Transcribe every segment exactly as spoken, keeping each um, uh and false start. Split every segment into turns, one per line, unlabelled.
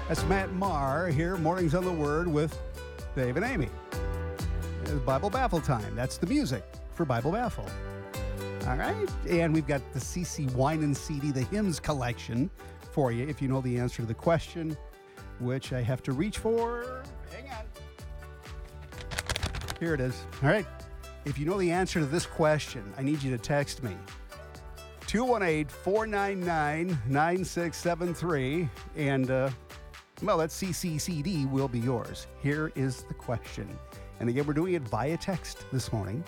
That's Matt Maher here, Mornings on the Word with Dave and Amy. It's Bible Baffle time. That's the music for Bible Baffle. All right. And we've got the C C Wine and C D, the hymns collection for you if you know the answer to the question, which I have to reach for. Hang on. Here it is. All right. If you know the answer to this question, I need you to text me. two one eight, four nine nine, nine six seven three. And, uh, well, that C C C D will be yours. Here is the question. And again, we're doing it via text this morning.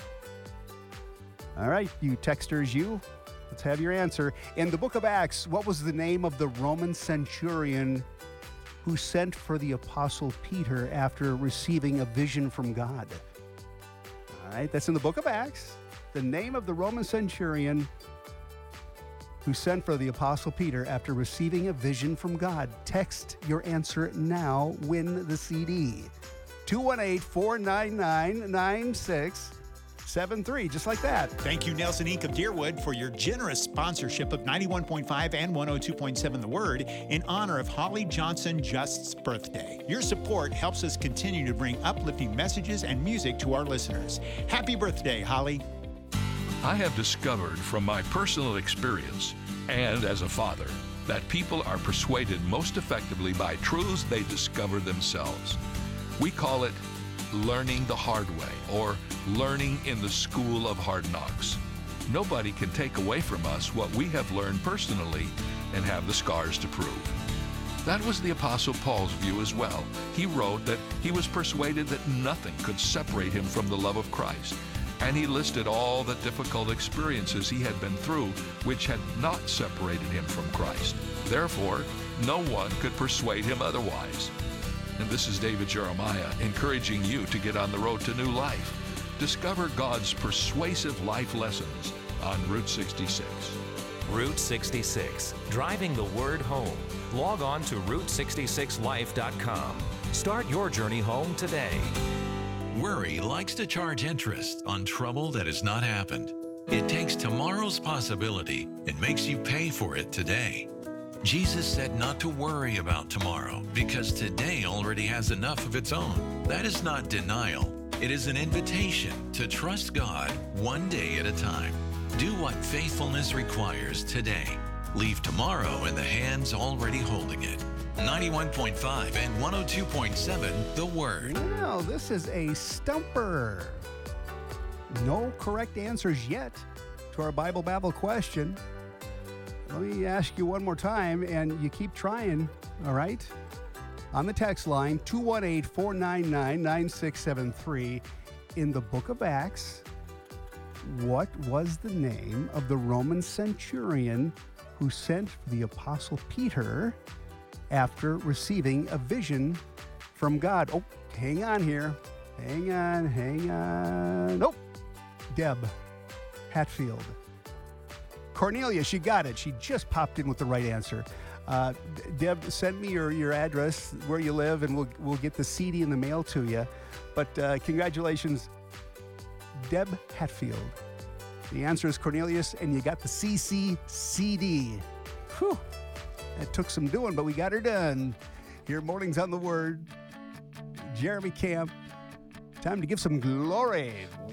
All right, you texters, you, let's have your answer. In the book of Acts, what was the name of the Roman centurion who sent for the Apostle Peter after receiving a vision from God? All right, that's in the book of Acts. The name of the Roman centurion who sent for the Apostle Peter after receiving a vision from God. Text your answer now. Win the C D. two one eight, four nine nine, nine six seven three, just like that.
Thank you, Nelson Incorporated of Deerwood, for your generous sponsorship of ninety-one point five and one oh two point seven The Word in honor of Holly Johnson Just's birthday. Your support helps us continue to bring uplifting messages and music to our listeners. Happy birthday, Holly.
I have discovered from my personal experience and as a father that people are persuaded most effectively by truths they discover themselves. We call it learning the hard way, or learning in the school of hard knocks. Nobody can take away from us what we have learned personally and have the scars to prove. That was the Apostle Paul's view as well. He wrote that he was persuaded that nothing could separate him from the love of Christ. And he listed all the difficult experiences he had been through which had not separated him from Christ. Therefore, no one could persuade him otherwise. And this is David Jeremiah encouraging you to get on the road to new life. Discover God's persuasive life lessons on Route sixty-six.
Route sixty-six, driving the word home. Log on to route sixty-six life dot com. Start your journey home today.
Worry likes to charge interest on trouble that has not happened. It takes tomorrow's possibility and makes you pay for it today. Jesus said not to worry about tomorrow because today already has enough of its own. That is not denial. It is an invitation to trust God one day at a time. Do what faithfulness requires today. Leave tomorrow in the hands already holding it. ninety-one point five and one oh two point seven The Word.
Well, this is a stumper. No correct answers yet to our Bible Babble question. Let me ask you one more time, and you keep trying, all right? On the text line, two one eight, four nine nine, nine six seven three. In the book of Acts, what was the name of the Roman centurion who sent for the Apostle Peter after receiving a vision from God? Oh, hang on here. Hang on, hang on. Nope. Deb Hatfield. Cornelius, you got it. She just popped in with the right answer. Uh, Deb, send me your, your address, where you live, and we'll we'll get the C D in the mail to you. But uh, congratulations, Deb Hatfield. The answer is Cornelius, and you got the C C C D. Whew. That took some doing, but we got her done. Here, Mornings on the Word. Jeremy Camp. Time to give some glory.